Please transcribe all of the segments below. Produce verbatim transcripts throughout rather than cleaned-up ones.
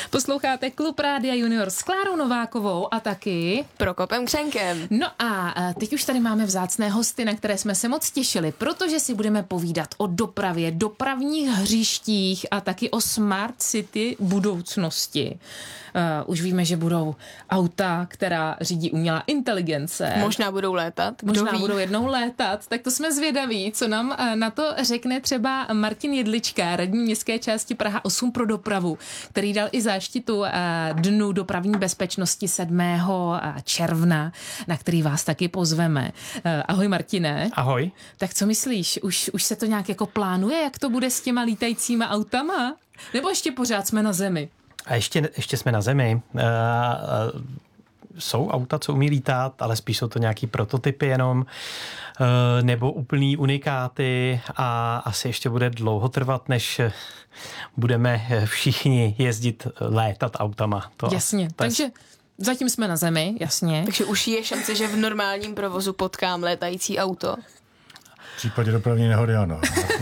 Posloucháte Klub Rádia Junior s Klárou Novákovou a taky Prokopem Křenkem. No a teď už tady máme vzácné hosty, na které jsme se moc těšili, protože si budeme povídat o dopravě, dopravních hřištích a taky o Smart City budoucnosti. Uh, už víme, že budou auta, která řídí umělá inteligence. Možná budou létat. Kdo Možná ví? budou jednou létat. Tak to jsme zvědaví, co nám uh, na to řekne třeba Martin Jedlička, radní městské části Praha osm pro dopravu, který dal i záštitu uh, Dnu dopravní bezpečnosti sedmého června, na který vás taky pozveme. Uh, ahoj Martine. Ahoj. Tak co myslíš? Už, už se to nějak jako plánuje, jak to bude s těma lítajícíma autama? Nebo ještě pořád jsme na zemi? A ještě, ještě jsme na zemi. Uh, uh, jsou auta, co umí lítat, ale spíš jsou to nějaký prototypy jenom, uh, nebo úplný unikáty a asi ještě bude dlouho trvat, než budeme všichni jezdit, létat autama. To, Jasně, to takže je... zatím jsme na zemi, jasně. Takže už je šance, že v normálním provozu potkám létající auto. V případě dopravní nehody, ano.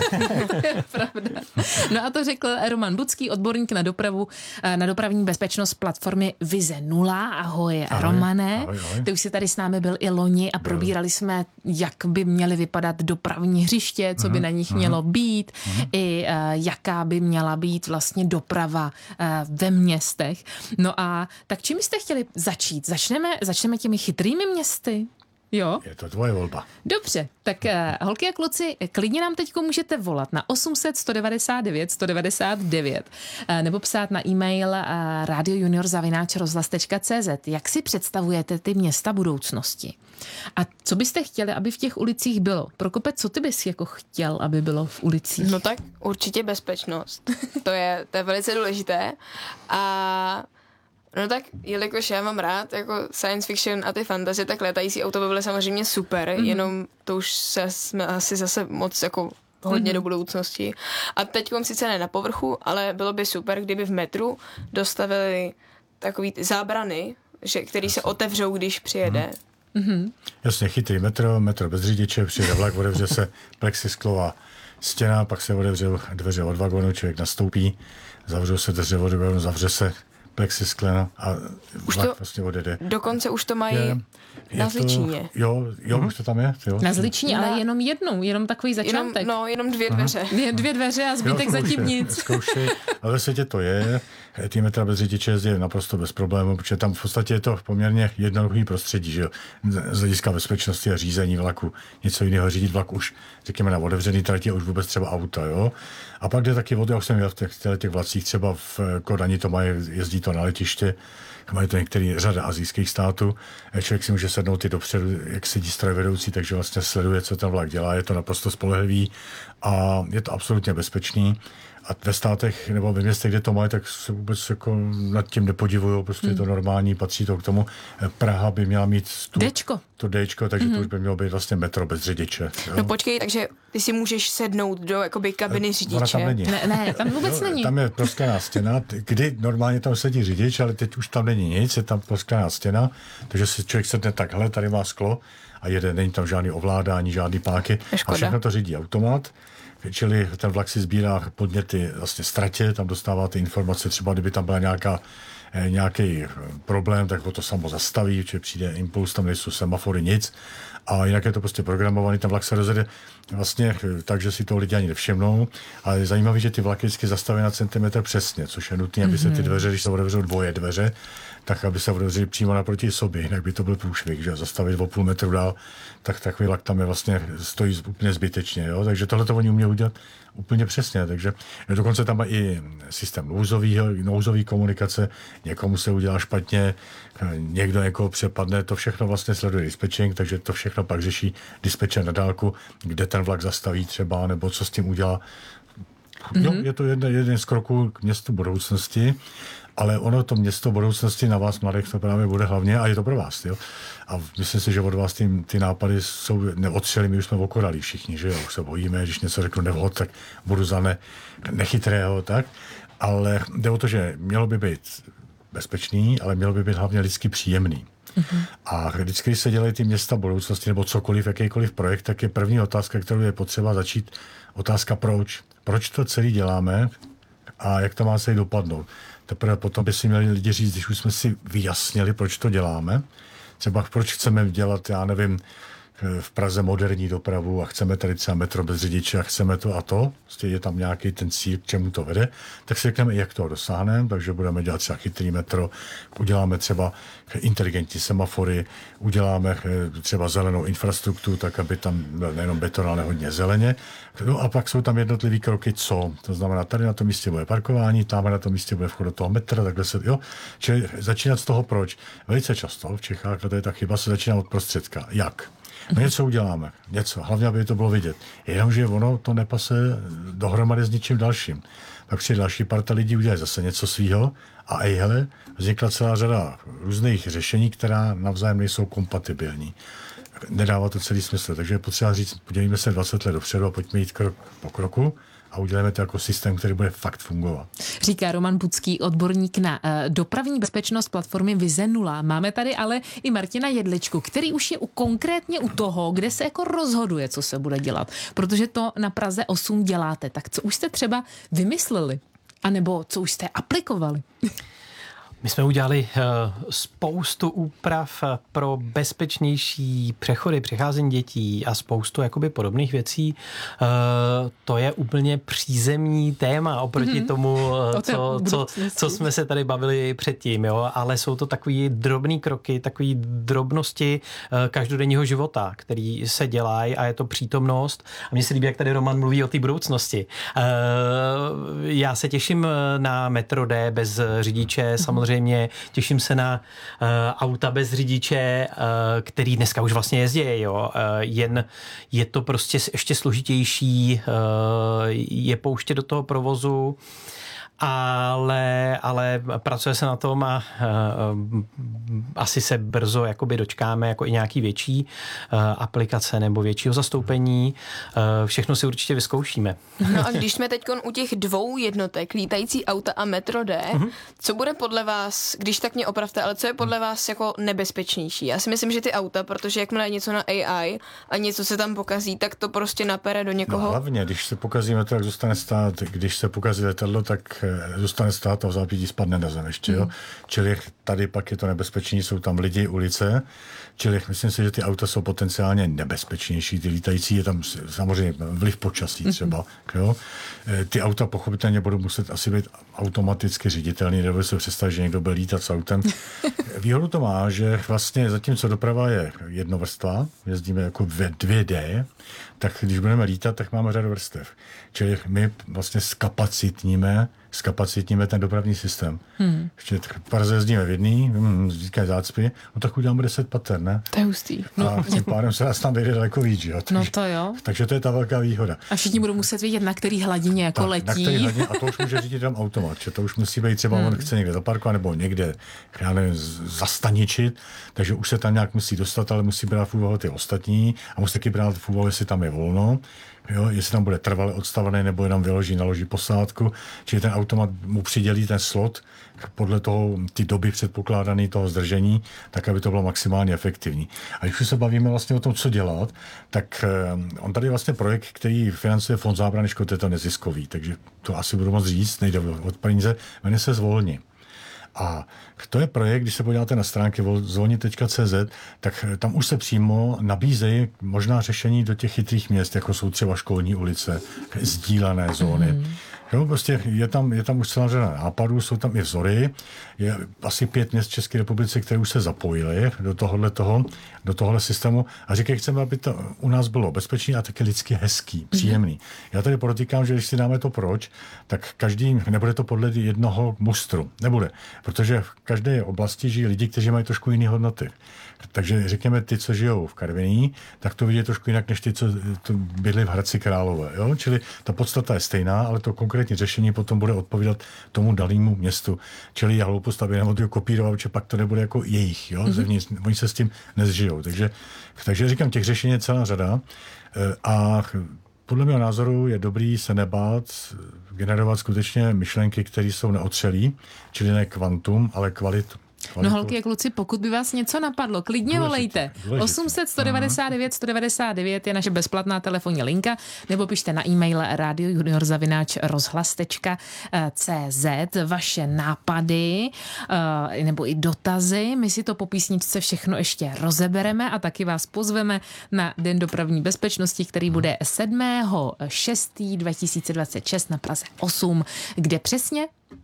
Pravda. No a to řekl Roman Bucký, odborník na dopravu, na dopravní bezpečnost platformy Vize nula. Ahoj, ahoj Romane. Ahoj, ahoj. Ty už jsi tady s námi byl i loni a probírali jsme, jak by měly vypadat dopravní hřiště, co by na nich mělo být, i uh, jaká by měla být vlastně doprava uh, ve městech. No a tak čím jste chtěli začít? Začneme, začneme těmi chytrými městy? Jo. Je to tvoje volba. Dobře, tak uh, holky a kluci, klidně nám teďko můžete volat na osm set sto devadesát devět sto devadesát devět uh, nebo psát na e-mail uh, radiojunior zavináč rozhlas tečka cé zet. Jak si představujete ty města budoucnosti? A co byste chtěli, aby v těch ulicích bylo? Prokope, co ty bys jako chtěl, aby bylo v ulicích? No tak určitě bezpečnost. To je, to je velice důležité. A no tak, jelikož já mám rád jako science fiction a ty fantasy, tak létající auto by byly samozřejmě super, mm-hmm. jenom to už se, jsme asi zase moc jako hodně mm-hmm. do budoucnosti. A teď sice ne na povrchu, ale bylo by super, kdyby v metru dostavili takový ty zábrany, že, který se otevřou, když přijede. Mm-hmm. Jasně, chytrý metro, metro bez řidiče, přijede vlak, otevře se plexisklová stěna, pak se otevřou dveře od vagonu, člověk nastoupí, zavřou se dveře od vagonu, zavře se plexisklena a už vlak to, prostě odjede. Dokonce už to mají je, je na Zličíně. To, jo, jo mm. už to tam je. Jo. Na Zličíně, na, ale jenom jednou, jenom takový začátek. Jenom, no, jenom dvě dveře. Dvě, dvě dveře a zbytek jo, zatím nic. Zkoušej, ale ve světě to je. Ty metra bez řidiče jezdí naprosto bez problémů, protože tam v podstatě je to poměrně jednoduchý prostředí, že jo. Z hlediska bezpečnosti a řízení vlaku. Něco jiného řídit vlak už, řekněme, na otevřený trati a už vůbec třeba auta, jo. A pak jde taky o to, jak jsem měl v těch, těch vlacích, třeba v Kodani to mají, jezdí to na letiště, mají to některý řada asijských států. Člověk si může sednout i dopředu, jak sedí strojvedoucí, takže vlastně sleduje, co ten vlak dělá. Je to naprosto spolehlivý a je to absolutně bezpečný. A ve státech nebo ve městech, kde to mají, tak se vůbec jako nad tím nepodivují, prostě hmm. je to normální, patří to k tomu. Praha by měla mít tu, Dčko. to Dčko, takže hmm. to už by mělo být vlastně metro bez řidiče. Jo? No počkej, takže ty si můžeš sednout do jakoby kabiny řidiče. Ona tam není. Ne, ne, tam vůbec jo, není. Tam je prosklená stěna, kdy normálně tam sedí řidič, ale teď už tam není nic, je tam prosklená stěna, takže si člověk sedne takhle, tady má sklo a jede, není tam žádný ovládání, žádný páky a všechno to řídí automat. Čili ten vlak si sbírá podněty vlastně z tratě, tam dostává ty informace, třeba kdyby tam byla nějaká, nějaký problém, tak ho to samo zastaví, čili přijde impuls, tam nejsou semafory, nic. A jinak je to prostě programovaný, ten vlak se rozjede vlastně tak, že si toho lidi ani nevšimnou. Ale je zajímavé, že ty vlaky vždycky zastaví na centimetr přesně, což je nutné, aby se ty dveře, když se otevřou dvoje dveře, tak aby se otevřeli přímo naproti sobě, jinak by to byl průšvih, že zastavit o půl metru dál, tak takový vlak tam je vlastně stojí úplně zbytečně, jo? Takže tohle to oni umějí udělat úplně přesně, takže dokonce tam má i systém nouzový, nouzový komunikace, někomu se udělá špatně, někdo někoho přepadne, to všechno vlastně sleduje dispečing, takže to všechno pak řeší dispečer na dálku, kde ten vlak zastaví třeba, nebo co s tím udělá. Mm-hmm. Jo, je to jeden, jeden z kroků k městu budoucnosti, ale ono to město budoucnosti na vás mladých to právě bude hlavně a je to pro vás. Jo? A myslím si, že od vás ty, ty nápady jsou neodstřeli, my už jsme okorali všichni, že jo, už se bojíme, když něco řeknu nevhod, tak budu za ne, nechytrého, tak. Ale jde o to, že mělo by být bezpečný, ale mělo by být hlavně lidsky příjemný. Mm-hmm. A vždycky, když se dělají ty města budoucnosti nebo cokoliv, jakýkoliv projekt, tak je první otázka, kterou je potřeba začít, otázka proč. Proč to celý děláme a jak to má se jí dopadnout. Teprve potom by si měli lidi říct, když už jsme si vyjasnili, proč to děláme, třeba proč chceme dělat, já nevím, v Praze moderní dopravu a chceme tady třeba metro bez řidiče a chceme to a to, prostě je tam nějaký ten cíl, k čemu to vede, tak si řekneme, jak to dosáhneme, takže budeme dělat třeba chytrý metro, uděláme třeba inteligentní semafory, uděláme třeba zelenou infrastrukturu, tak aby tam byl nejenom beton, ale hodně zeleně. No a pak jsou tam jednotlivý kroky, co? To znamená, tady na tom místě bude parkování, tam na tom místě bude vchod do toho metra, takhle se, jo. Čili začínat z toho proč. Velice často v Čechách, a to je ta chyba, se začíná od prostředka. Jak? No něco uděláme, něco, hlavně, aby to bylo vidět. Jenomže ono to nepase dohromady s ničím dalším. Pak přijde další parta lidí, udělají zase něco svýho a ej, hele, vznikla celá řada různých řešení, která navzájem nejsou kompatibilní. Nedává to celý smysl, takže je potřeba říct, podívejme se dvacet let dopředu a pojďme jít krok po kroku a uděláme to jako systém, který bude fakt fungovat. Říká Roman Bucký, odborník na uh, dopravní bezpečnost platformy Vize nula. Máme tady ale i Martina Jedličku, který už je u, konkrétně u toho, kde se jako rozhoduje, co se bude dělat. Protože to na Praze osm děláte. Tak co už jste třeba vymysleli? A nebo co už jste aplikovali? My jsme udělali uh, spoustu úprav pro bezpečnější přechody, přecházení dětí a spoustu jakoby podobných věcí. Uh, to je úplně přízemní téma oproti mm-hmm. tomu, uh, co, co, co jsme se tady bavili předtím. Jo? Ale jsou to takový drobný kroky, takový drobnosti uh, každodenního života, který se dělají a je to přítomnost. A mně se líbí, jak tady Roman mluví o té budoucnosti. Uh, já se těším na metro D bez řidiče, samozřejmě Samozřejmě těším se na uh, auta bez řidiče, uh, který dneska už vlastně jezdí, jo. Uh, jen je to prostě ještě složitější uh, je pouštět do toho provozu, ale, ale pracuje se na tom a uh, asi se brzo jakoby dočkáme jako i nějaký větší uh, aplikace nebo většího zastoupení. Uh, všechno si určitě vyzkoušíme. No a když jsme teď u těch dvou jednotek, lítající auta a metro D, uh-huh. co bude podle vás, když tak mě opravte, ale co je podle vás jako nebezpečnější? Já si myslím, že ty auta, protože jakmile je něco na A I a něco se tam pokazí, tak to prostě napere do někoho. No hlavně, když se pokazí metro, tak zůstane stát. Když se pokazí letadlo, tak zůstane stát a v zápětí spadne na zem ještě. Jo? Mm. Čili tady pak je to nebezpečný, jsou tam lidi, ulice, čili myslím si, že ty auta jsou potenciálně nebezpečnější, ty lítající, je tam samozřejmě vliv počasí třeba. Jo? Ty auta pochopitelně budou muset asi být automaticky ředitelný, nebo si představit, že někdo bude lítat s autem. Výhodu to má, že vlastně zatímco doprava je jednovrstva, jezdíme jako ve dvě dé, tak když budeme lítat, tak máme řadu vrstev. Čili my vlastně zkapacitníme, zkapacitníme ten dopravní systém. Hmm. Ještě v Praze jezdíme v jedný, hm, říkají zácpy, no tak uděláme deset pater, ne? To je hustý. No. A tím pádem se nás tam vejde daleko víc, jo? Takže, no to jo. Takže to je ta velká výhoda. A všichni budou muset vědět, na který hladině jako tak, letí. Na který hladině, a to už může řídit tam automat, že to už musí být třeba, hmm. on chce někde zaparkovat nebo někde, já nevím, zastaničit, takže už se tam nějak musí dostat, ale musí brát v úvahu ty ostatní a musí taky brát v úvahu, jestli tam je volno. Jo, jestli tam bude trvale odstavený, nebo jenom vyloží, naloží posádku, čili ten automat mu přidělí ten slot podle toho, ty doby předpokládané toho zdržení, tak aby to bylo maximálně efektivní. A když se bavíme vlastně o tom, co dělat, tak on tady je vlastně projekt, který financuje Fond zábrany škod, je to neziskový, takže to asi budu moc říct, nejde od peníze, jmenuje se Zvolni. A to je projekt, když se podíváte na stránky zvolni tečka cé zet, tak tam už se přímo nabízejí možná řešení do těch chytrých měst, jako jsou třeba školní ulice, sdílené zóny. Mm. Jo, prostě je tam, je tam už celá řada nápadů, jsou tam i vzory. Je asi pět měst v České republice, které už se zapojily do tohohle toho, do tohohle systému a říkají, chceme, aby to u nás bylo bezpečný a taky lidsky hezký, příjemný. Mm-hmm. Já tady podotýkám, že když si dáme to proč, tak každý, nebude to podle jednoho mustru. Nebude, protože v každé oblasti žijí lidi, kteří mají trošku jiné hodnoty. Takže řekněme, ty, co žijou v Karviní, tak to vidí trošku jinak, než ty, co bydli v Hradci Králové. Jo? Čili ta podstata je stejná, ale to konkrétní řešení potom bude odpovídat tomu danému městu. Čili já hloupost, aby nemohl kopírovat, že pak to nebude jako jejich. Jo? Mm-hmm. Oni se s tím nezžijou. Takže, takže říkám, těch řešení je celá řada. A podle mého názoru je dobrý se nebát generovat skutečně myšlenky, které jsou neotřelý, čili ne kvantum, ale kvalitu. No holky a kluci, pokud by vás něco napadlo, klidně Důležitý, volejte. důležitý. osm set sto devadesát devět sto devadesát devět je naše bezplatná telefonní linka, nebo pište na e-mail radiojunior zavináč rozhlas tečka cé zet vaše nápady nebo i dotazy. My si to po písničce všechno ještě rozebereme a taky vás pozveme na Den dopravní bezpečnosti, který bude sedmého šestého dva tisíce dvacet šest na Praze osm. Kde přesně?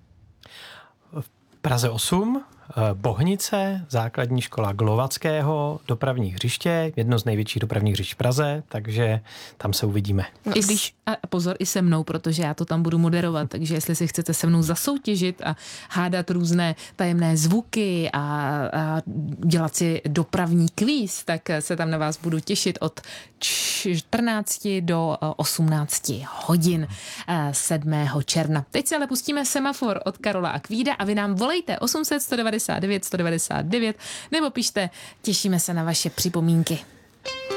Praze osm, Bohnice, základní škola Glovackého, dopravní hřiště, jedno z největších dopravních hřišť v Praze, takže tam se uvidíme. I když, a pozor, i se mnou, protože já to tam budu moderovat, takže jestli si chcete se mnou zasoutěžit a hádat různé tajemné zvuky a, a dělat si dopravní kvíz, tak se tam na vás budu těšit od čtrnácti do osmnácti hodin sedmého června. Teď se ale pustíme Semafor od Karola a Kvída a vy nám volejte osm set sto devadesát devět sto devadesát devět nebo pište, těšíme se na vaše připomínky.